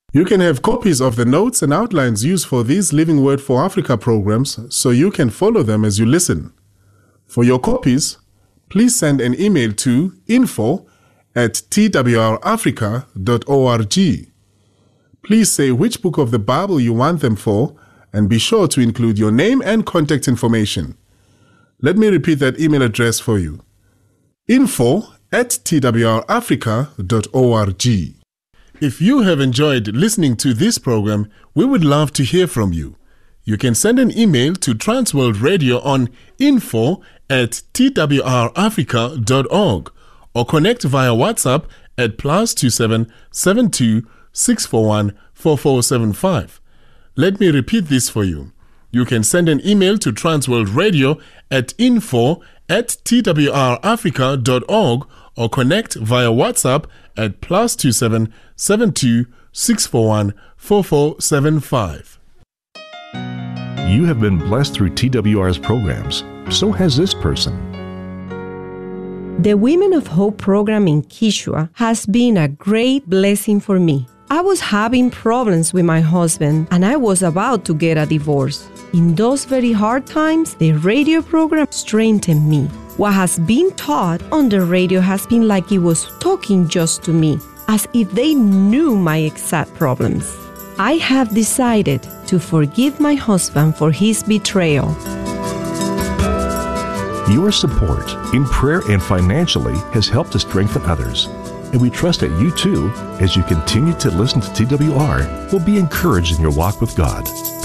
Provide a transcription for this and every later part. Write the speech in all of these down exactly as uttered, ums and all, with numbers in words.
You can have copies of the notes and outlines used for these Living Word for Africa programs so you can follow them as you listen. For your copies, please send an email to info at t w r africa dot org. Please say which book of the Bible you want them for and be sure to include your name and contact information. Let me repeat that email address for you. info at t w r africa dot org. If you have enjoyed listening to this program, we would love to hear from you. You can send an email to Transworld Radio on info at t w r africa dot org or connect via WhatsApp at plus two seven seven two six four one four four seven five. Let me repeat this for you. You can send an email to Transworld Radio at info at t w r africa dot org or connect via WhatsApp at plus two seven seven two six four one four four seven five. You have been blessed through T W R's programs. So has this person. The Women of Hope program in Kishua has been a great blessing for me. I was having problems with my husband and I was about to get a divorce. In those very hard times, the radio program strengthened me. What has been taught on the radio has been like it was talking just to me, as if they knew my exact problems. I have decided to forgive my husband for his betrayal. Your support in prayer and financially has helped to strengthen others. And we trust that you too, as you continue to listen to T W R, will be encouraged in your walk with God.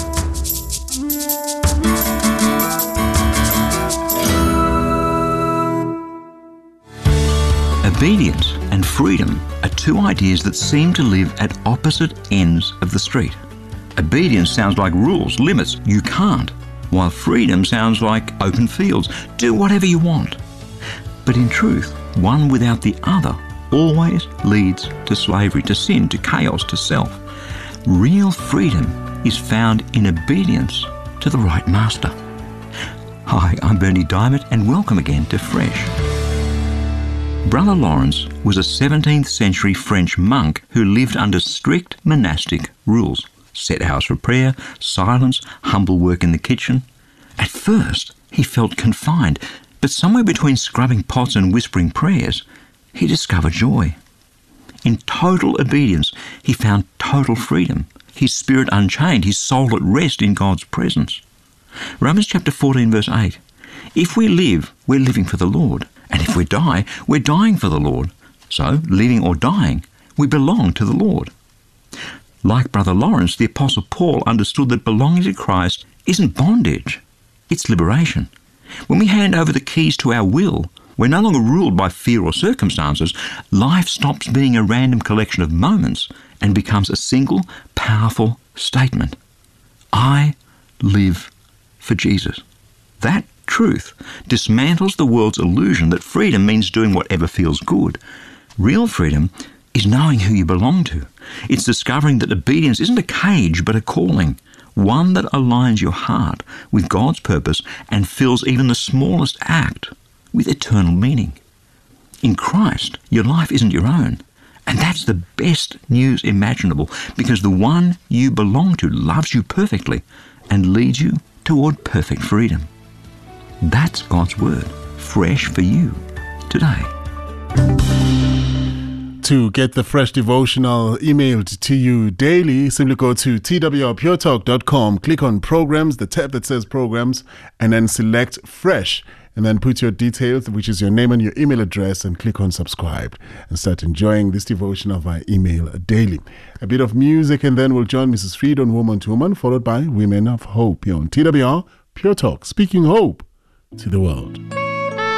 Obedience and freedom are two ideas that seem to live at opposite ends of the street. Obedience sounds like rules, limits, you can't, while freedom sounds like open fields, do whatever you want. But in truth, one without the other always leads to slavery, to sin, to chaos, to self. Real freedom is found in obedience to the right master. Hi, I'm Bernie Diamond and welcome again to Fresh. Brother Lawrence was a seventeenth century French monk who lived under strict monastic rules. Set hours for prayer, silence, humble work in the kitchen. At first, he felt confined, but somewhere between scrubbing pots and whispering prayers, he discovered joy. In total obedience, he found total freedom, his spirit unchained, his soul at rest in God's presence. Romans chapter fourteen, verse eight. If we live, we're living for the Lord. And if we die, we're dying for the Lord. So, living or dying, we belong to the Lord. Like Brother Lawrence, the Apostle Paul understood that belonging to Christ isn't bondage, it's liberation. When we hand over the keys to our will, we're no longer ruled by fear or circumstances. Life stops being a random collection of moments and becomes a single, powerful statement. I live for Jesus. That truth dismantles the world's illusion that freedom means doing whatever feels good. Real freedom is knowing who you belong to. It's discovering that obedience isn't a cage but a calling, one that aligns your heart with God's purpose and fills even the smallest act with eternal meaning. In Christ, your life isn't your own. And that's the best news imaginable, because the one you belong to loves you perfectly and leads you toward perfect freedom. That's God's Word, fresh for you today. To get the Fresh Devotional emailed to you daily, simply go to t w r pure talk dot com, click on Programs, the tab that says Programs, and then select Fresh, and then put your details, which is your name and your email address, and click on Subscribe, and start enjoying this devotional via email daily. A bit of music, and then we'll join Missus Freed on Woman to Woman, followed by Women of Hope here on T W R Pure Talk, speaking hope to the world.